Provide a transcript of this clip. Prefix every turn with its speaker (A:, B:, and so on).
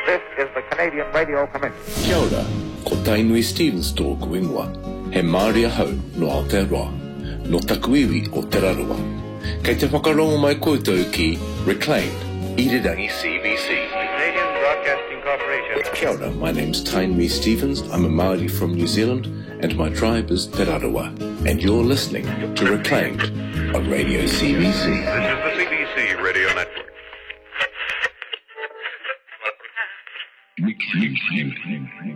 A: This is the Canadian Radio Commission.
B: Kia ora, ko Tainui Stevens tōku ingoa. He Māori ahau no Aotearoa, no takuiwi o Te Rarawa. Kei te whakarongo mai koutou ki Reclaimed, Irirangi CBC.
A: Canadian Broadcasting Corporation.
B: Kia ora, my name's Tainui Stevens. I'm a Māori from New Zealand, and my tribe is Te Rarawa. And you're listening to Reclaimed on Radio CBC.
C: This is the CBC Radio Network.
B: Reclaimed.